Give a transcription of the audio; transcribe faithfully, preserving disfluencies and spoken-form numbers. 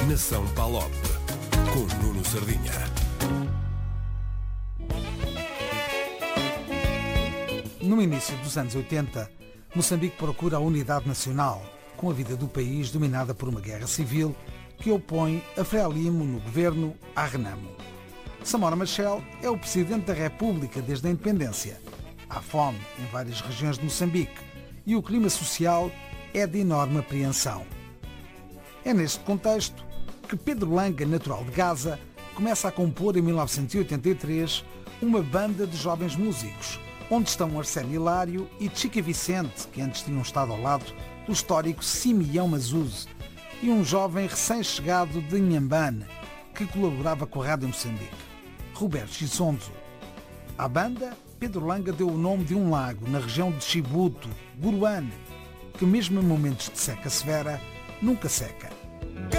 Nação Palop, com Nuno Sardinha. No início dos anos oitenta, Moçambique procura a unidade nacional, com a vida do país dominada por uma guerra civil que opõe a Frelimo no governo à Renamo. Samora Machel é o presidente da República desde a independência. Há fome em várias regiões de Moçambique e o clima social é de enorme apreensão. É neste contexto que Pedro Langa, natural de Gaza, começa a compor em mil novecentos e oitenta e três uma banda de jovens músicos, onde estão Arsénio Hilário e Chica Vicente, que antes tinham estado ao lado do histórico Simeão Mazuz, e um jovem recém-chegado de Inhambane, que colaborava com a Rádio Moçambique, Roberto Chisonzo. À banda, Pedro Langa deu o nome de um lago na região de Chibuto, Guruane, que mesmo em momentos de seca severa, nunca seca.